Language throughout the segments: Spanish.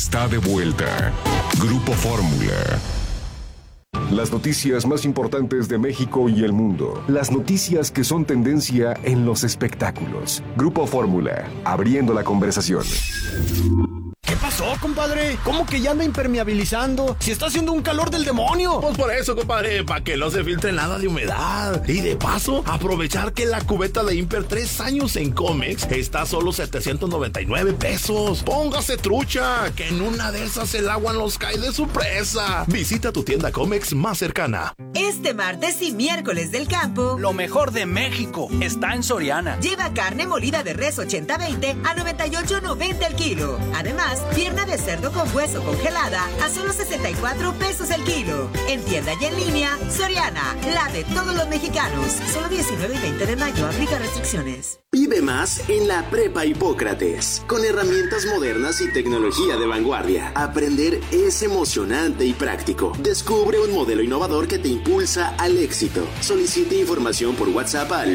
está de vuelta. Grupo Fórmula. Las noticias más importantes de México y el mundo. Las noticias que son tendencia en los espectáculos. Grupo Fórmula, abriendo la conversación. ¿Qué pasó, compadre? ¿Cómo que ya anda impermeabilizando? Si está haciendo un calor del demonio. Pues por eso, compadre, para que no se filtre nada de humedad. Y de paso, aprovechar que la cubeta de Imper 3 años en Comex está a solo 799 pesos. Póngase trucha, que en una de esas el agua nos cae de su presa. Visita tu tienda Comex más cercana. Este martes y miércoles del campo, lo mejor de México está en Soriana. Lleva carne molida de res 80-20 a 98.90 el kilo. Además, pierna de cerdo con hueso congelada a solo 64 pesos el kilo. En tienda y en línea, Soriana, la de todos los mexicanos. Solo 19 y 20 de mayo, aplica restricciones. Vive más en la Prepa Hipócrates. Con herramientas modernas y tecnología de vanguardia. Aprender es emocionante y práctico. Descubre un modelo innovador que te impulsa al éxito. Solicite información por WhatsApp al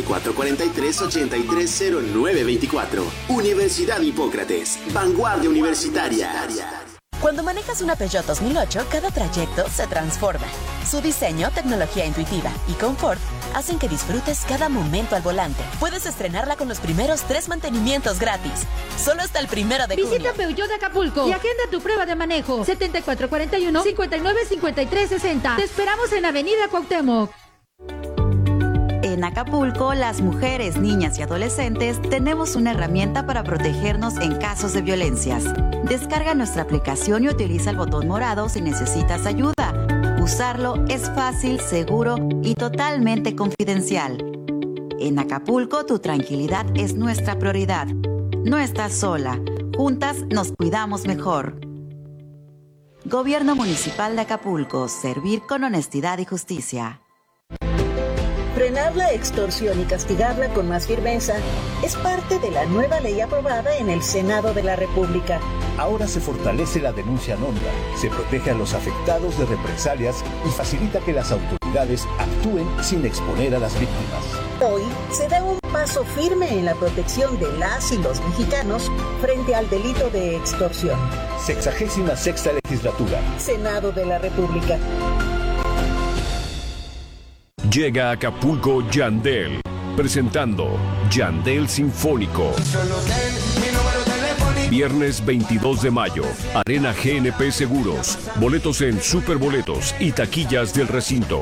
7443-830924. Universidad Hipócrates. Vanguardia universitaria. Cuando manejas una Peugeot 2008, cada trayecto se transforma. Su diseño, tecnología intuitiva y confort hacen que disfrutes cada momento al volante. Puedes estrenarla con los primeros 3 mantenimientos gratis. Solo hasta el 1 de junio. Visita Peugeot Acapulco y agenda tu prueba de manejo. 7441-595360. Te esperamos en Avenida Cuauhtémoc. En Acapulco, las mujeres, niñas y adolescentes tenemos una herramienta para protegernos en casos de violencias. Descarga nuestra aplicación y utiliza el botón morado si necesitas ayuda. Usarlo es fácil, seguro y totalmente confidencial. En Acapulco, tu tranquilidad es nuestra prioridad. No estás sola. Juntas nos cuidamos mejor. Gobierno Municipal de Acapulco. Servir con honestidad y justicia. Frenar la extorsión y castigarla con más firmeza es parte de la nueva ley aprobada en el Senado de la República. Ahora se fortalece la denuncia anónima, se protege a los afectados de represalias y facilita que las autoridades actúen sin exponer a las víctimas. Hoy se da un paso firme en la protección de las y los mexicanos frente al delito de extorsión. 66ª legislatura. Senado de la República. Llega a Acapulco Yandel, presentando Yandel Sinfónico. Viernes 22 de mayo, Arena GNP Seguros. Boletos en Superboletos y taquillas del recinto.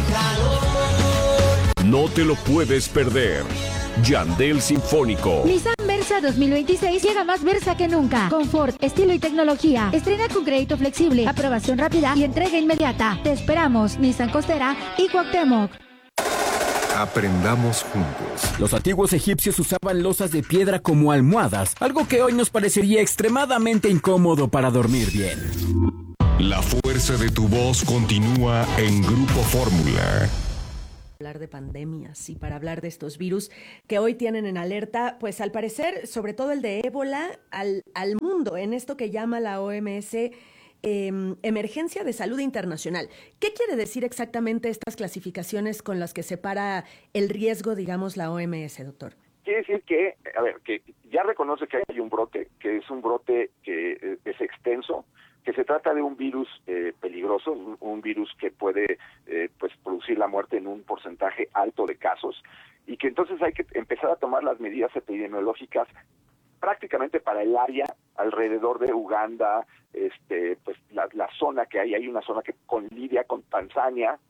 No te lo puedes perder. Yandel Sinfónico. Nissan Versa 2026 llega más Versa que nunca. Confort, estilo y tecnología. Estrena con crédito flexible, aprobación rápida y entrega inmediata. Te esperamos, Nissan Costera y Cuauhtémoc. Aprendamos juntos. Los antiguos egipcios usaban losas de piedra como almohadas, algo que hoy nos parecería extremadamente incómodo para dormir bien. La fuerza de tu voz continúa en Grupo Fórmula. Hablar de pandemias y para hablar de estos virus que hoy tienen en alerta, pues al parecer, sobre todo el de ébola, al mundo, en esto que llama la OMS emergencia de salud internacional. ¿Qué quiere decir exactamente estas clasificaciones con las que separa el riesgo, digamos, la OMS, doctor? Quiere decir que, que ya reconoce que hay un brote, que es un brote que es extenso, que se trata de un virus peligroso, un virus que puede pues producir la muerte en un porcentaje alto de casos, y que entonces hay que empezar a tomar las medidas epidemiológicas prácticamente para el área alrededor de Uganda, pues la zona que hay una zona que lidia con Tanzania,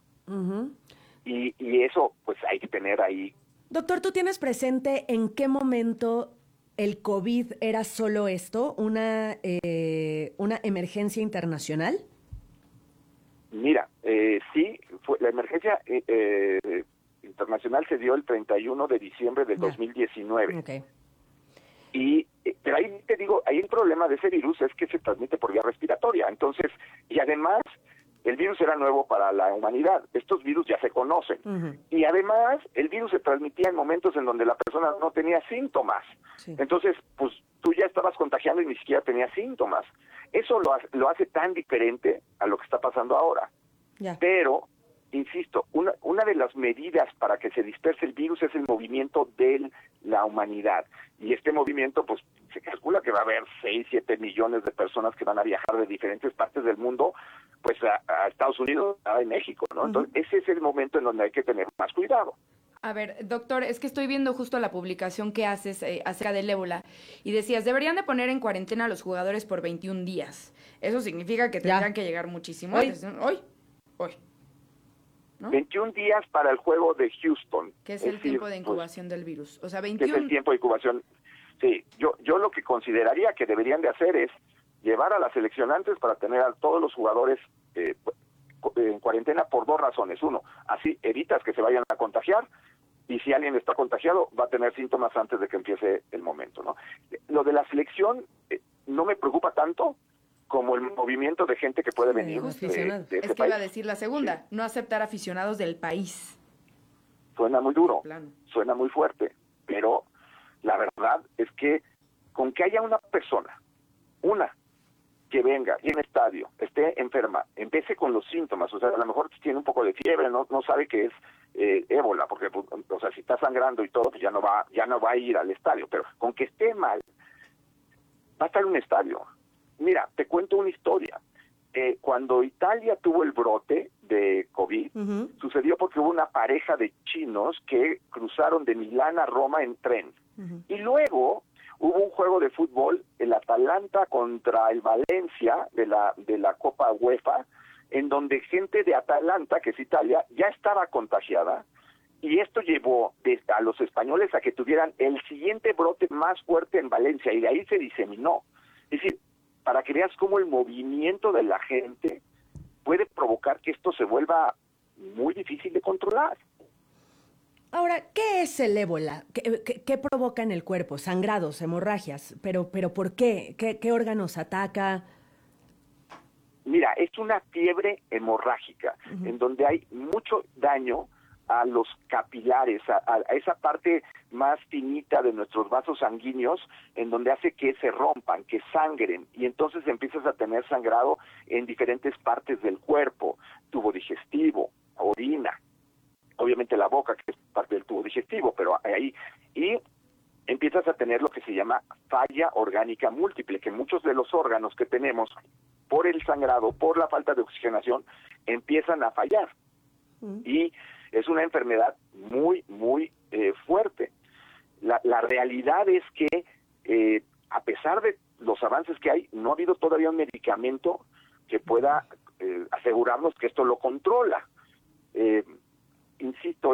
y eso pues hay que tener ahí. Doctor, ¿tú tienes presente en qué momento el COVID era solo esto, una emergencia internacional? Mira, sí, la emergencia internacional se dio el 31 de diciembre del 2019. Okay. Pero ahí te digo, ahí el problema de ese virus es que se transmite por vía respiratoria. Entonces, y además, el virus era nuevo para la humanidad. Estos virus ya se conocen. Y además, el virus se transmitía en momentos en donde la persona no tenía síntomas. Sí. Entonces, pues tú ya estabas contagiando y ni siquiera tenías síntomas. Eso lo hace tan diferente a lo que está pasando ahora. Ya. Pero, insisto, una de las medidas para que se disperse el virus es el movimiento de la humanidad. Y este movimiento, pues, se calcula que va a haber 6, 7 millones de personas que van a viajar de diferentes partes del mundo, pues a Estados Unidos, a México, ¿no? Entonces, ese es el momento en donde hay que tener más cuidado. A ver, doctor, es que estoy viendo justo la publicación que haces acerca del ébola y decías, deberían de poner en cuarentena a los jugadores por 21 días. Eso significa que tendrán que llegar muchísimo antes. Hoy. ¿No? 21 días para el juego de Houston. ¿Qué es el tiempo de incubación del virus? O sea, 21... ¿Qué es el tiempo de incubación? Sí, yo lo que consideraría que deberían de hacer es llevar a las seleccionantes para tener a todos los jugadores en cuarentena por 2 razones. Uno, así evitas que se vayan a contagiar, y si alguien está contagiado va a tener síntomas antes de que empiece el momento, ¿no? Lo de la selección no me preocupa tanto como el movimiento de gente que puede venir de ese Es que país. iba a decir la segunda, no aceptar aficionados del país. Suena muy duro, suena muy fuerte, pero la verdad es que con que haya una persona, que venga y en el estadio, esté enferma, empiece con los síntomas, o sea, a lo mejor tiene un poco de fiebre, no sabe que es ébola, porque, pues, o sea, si está sangrando y todo, pues ya no va a ir al estadio, pero con que esté mal, va a estar en un estadio. Mira, te cuento una historia. Cuando Italia tuvo el brote de COVID, sucedió porque hubo una pareja de chinos que cruzaron de Milán a Roma en tren. Y luego hubo un juego de fútbol, el Atalanta contra el Valencia de la Copa UEFA, en donde gente de Atalanta, que es Italia, ya estaba contagiada, y esto llevó a los españoles a que tuvieran el siguiente brote más fuerte en Valencia, y de ahí se diseminó. Es decir, para que veas cómo el movimiento de la gente puede provocar que esto se vuelva muy difícil de controlar. Ahora, ¿qué es el ébola? ¿Qué provoca en el cuerpo? Sangrados, hemorragias, pero ¿por qué? ¿Qué órganos ataca? Mira, es una fiebre hemorrágica, en donde hay mucho daño a los capilares, a esa parte más finita de nuestros vasos sanguíneos, en donde hace que se rompan, que sangren, y entonces empiezas a tener sangrado en diferentes partes del cuerpo, tubo digestivo, orina, obviamente la boca, que es parte del tubo digestivo, pero ahí, y empiezas a tener lo que se llama falla orgánica múltiple, que muchos de los órganos que tenemos, por el sangrado, por la falta de oxigenación, empiezan a fallar. Y es una enfermedad muy, muy fuerte. La realidad es que, a pesar de los avances que hay, no ha habido todavía un medicamento que pueda asegurarnos que esto lo controla. Insisto,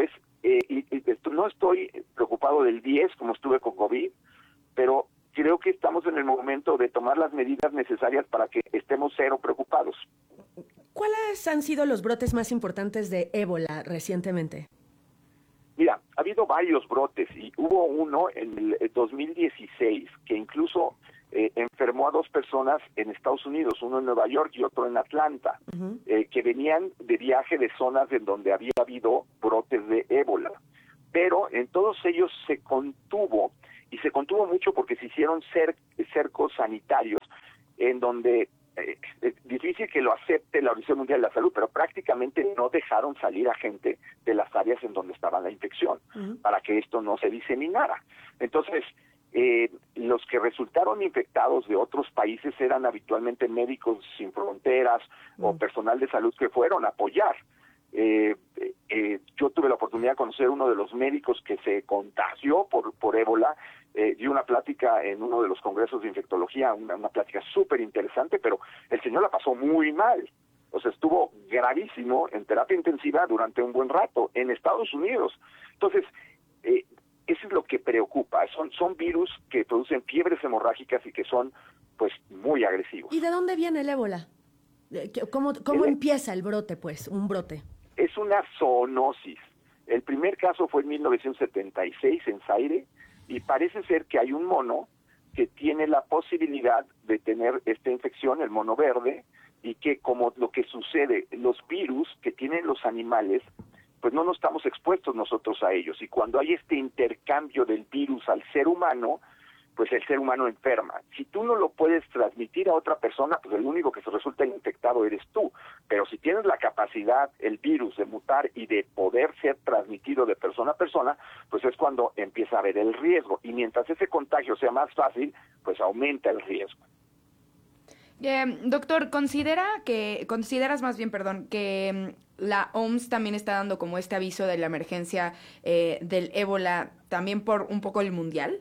no estoy preocupado del 10 como estuve con COVID, pero creo que estamos en el momento de tomar las medidas necesarias para que estemos cero preocupados. ¿Cuáles han sido los brotes más importantes de ébola recientemente? Mira, ha habido varios brotes y hubo uno en el 2016 que incluso enfermó a 2 personas en Estados Unidos, uno en Nueva York y otro en Atlanta, que venían de viaje de zonas en donde había habido brotes de ébola. Pero en todos ellos se contuvo, y se contuvo mucho porque se hicieron cercos sanitarios en donde es difícil que lo acepte la Organización Mundial de la Salud, pero prácticamente no dejaron salir a gente de las áreas en donde estaba la infección para que esto no se diseminara. Entonces, los que resultaron infectados de otros países eran habitualmente Médicos Sin Fronteras o personal de salud que fueron a apoyar. Yo tuve la oportunidad de conocer uno de los médicos que se contagió por ébola. Di una plática en uno de los congresos de infectología, una plática súper interesante, pero el señor la pasó muy mal. O sea, estuvo gravísimo en terapia intensiva durante un buen rato en Estados Unidos. Entonces, eso es lo que preocupa. Son virus que producen fiebres hemorrágicas y que son, pues, muy agresivos. ¿Y de dónde viene el ébola? ¿Cómo empieza el brote, pues, un brote? Es una zoonosis. El primer caso fue en 1976 en Zaire, y parece ser que hay un mono que tiene la posibilidad de tener esta infección, el mono verde, y que como lo que sucede, los virus que tienen los animales, pues no nos estamos expuestos nosotros a ellos, y cuando hay este intercambio del virus al ser humano, pues el ser humano enferma. Si tú no lo puedes transmitir a otra persona, pues el único que se resulta infectado eres tú. Pero si tienes la capacidad, el virus, de mutar y de poder ser transmitido de persona a persona, pues es cuando empieza a haber el riesgo. Y mientras ese contagio sea más fácil, pues aumenta el riesgo. Doctor, consideras que la OMS también está dando como este aviso de la emergencia del ébola también por un poco el mundial?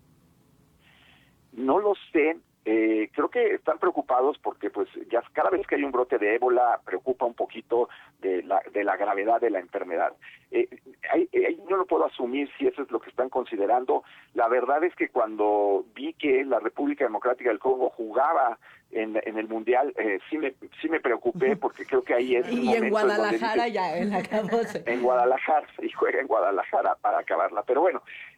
No lo sé. Creo que están preocupados porque pues ya cada vez que hay un brote de ébola preocupa un poquito de la gravedad de la enfermedad. Yo no puedo asumir si eso es lo que están considerando. La verdad es que cuando vi que la República Democrática del Congo jugaba en el Mundial, sí me preocupé porque creo que ahí es un momento en Guadalajara en ya, en la acabose. En Guadalajara, y juega en Guadalajara para acabarla. Pero bueno,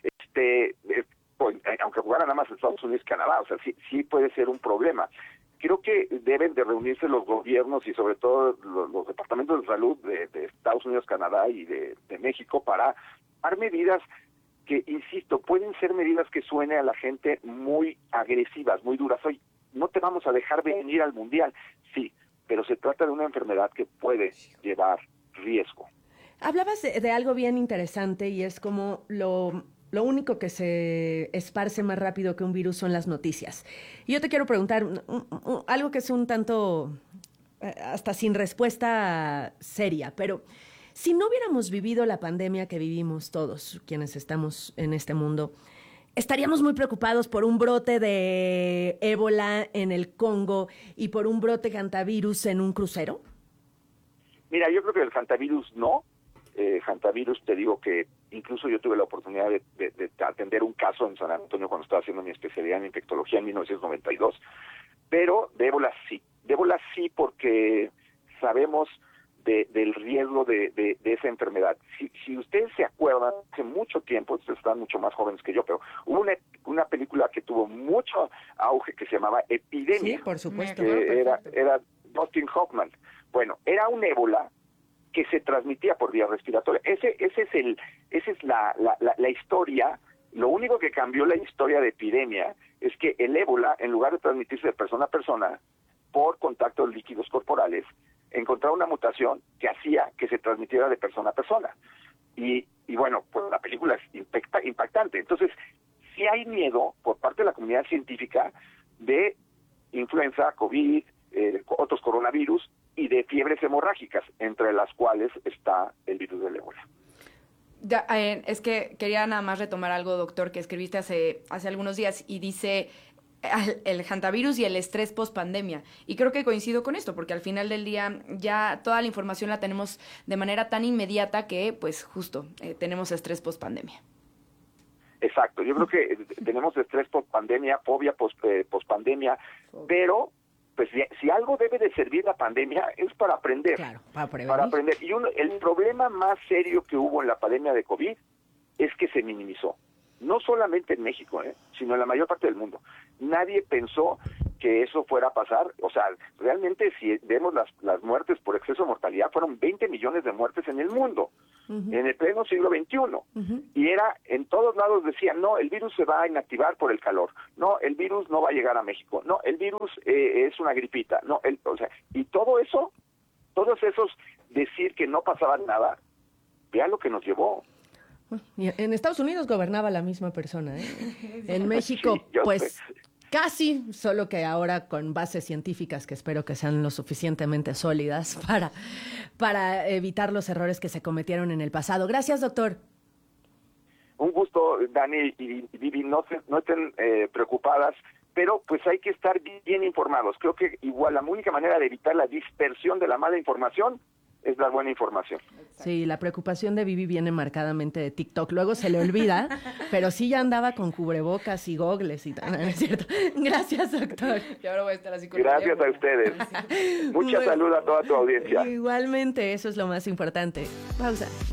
pues, aunque jugaran nada más Estados Unidos y Canadá, o sea, sí puede ser un problema. Creo que deben de reunirse los gobiernos y sobre todo los departamentos de salud de Estados Unidos, Canadá y de México para tomar medidas que, insisto, pueden ser medidas que suene a la gente muy agresivas, muy duras. Hoy no te vamos a dejar venir al Mundial, sí, pero se trata de una enfermedad que puede llevar riesgo. Hablabas de algo bien interesante y es como lo único que se esparce más rápido que un virus son las noticias. Y yo te quiero preguntar algo que es un tanto hasta sin respuesta seria, pero si no hubiéramos vivido la pandemia que vivimos todos quienes estamos en este mundo, ¿estaríamos muy preocupados por un brote de ébola en el Congo y por un brote hantavirus en un crucero? Mira, yo creo que el hantavirus no. Hantavirus, te digo que incluso yo tuve la oportunidad de atender un caso en San Antonio cuando estaba haciendo mi especialidad en infectología en 1992, pero de ébola sí. De ébola sí porque sabemos del riesgo de esa enfermedad. Si ustedes se acuerdan, hace mucho tiempo, ustedes están mucho más jóvenes que yo, pero hubo una película que tuvo mucho auge que se llamaba Epidemia. Sí, por supuesto. Era Dustin Hoffman. Bueno, era un ébola que se transmitía por vía respiratoria. Esa es la historia. Lo único que cambió la historia de epidemia es que el ébola, en lugar de transmitirse de persona a persona por contacto de líquidos corporales, encontraba una mutación que hacía que se transmitiera de persona a persona. Y bueno, pues la película es impactante. Entonces, sí hay miedo por parte de la comunidad científica de influenza, COVID, otros coronavirus y de fiebres hemorrágicas, entre las cuales está el virus del ébola. Es que quería nada más retomar algo, doctor, que escribiste hace algunos días y dice el hantavirus y el estrés post-pandemia. Y creo que coincido con esto, porque al final del día ya toda la información la tenemos de manera tan inmediata que, pues, justo, tenemos estrés post-pandemia. Exacto. Yo creo que tenemos estrés post-pandemia, fobia post-pandemia, pero pues si algo debe de servir la pandemia es para aprender. Claro, para aprender. Y el problema más serio que hubo en la pandemia de COVID es que se minimizó. No solamente en México, sino en la mayor parte del mundo. Nadie pensó que eso fuera a pasar. O sea, realmente si vemos las muertes por exceso de mortalidad, fueron 20 millones de muertes en el mundo, en el pleno siglo XXI. Y en todos lados decían, no, el virus se va a inactivar por el calor. No, el virus no va a llegar a México. No, el virus es una gripita. No, y todo eso, todos esos decir que no pasaba nada, vea lo que nos llevó. En Estados Unidos gobernaba la misma persona, En México, sí, pues casi, solo que ahora con bases científicas que espero que sean lo suficientemente sólidas para evitar los errores que se cometieron en el pasado. Gracias, doctor. Un gusto, Dani y Vivi, no estén preocupadas, pero pues hay que estar bien informados. Creo que igual la única manera de evitar la dispersión de la mala información es dar buena información. Sí, la preocupación de Vivi viene marcadamente de TikTok. Luego se le olvida, pero sí ya andaba con cubrebocas y gogles y tal, ¿no es cierto? Gracias, doctor. Y ahora voy a estar así con Gracias a ustedes. Mucha salud a toda tu audiencia. Igualmente, eso es lo más importante. Pausa.